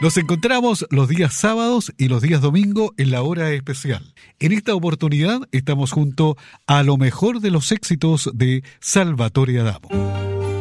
Nos encontramos los días sábados y los días domingo en la hora especial. En esta oportunidad estamos junto a lo mejor de los éxitos de Salvatore Adamo.